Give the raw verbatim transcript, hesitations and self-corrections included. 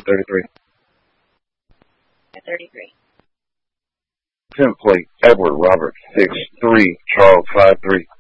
thirty-three. At thirty-three. Template Edward Robert six three Charles five three.